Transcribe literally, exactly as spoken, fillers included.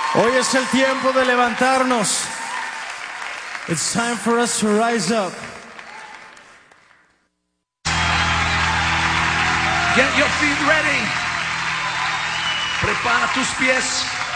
Hoy es el tiempo de levantarnos. It's time for us to rise up. Get your feet ready. Prepara tus pies.